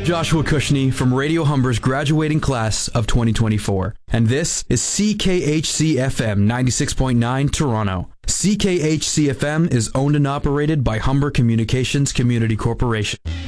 Joshua Cushney from Radio Humber's graduating class of 2024, and this is CKHC FM 96.9 Toronto. CKHC FM is owned and operated by Humber Communications Community Corporation.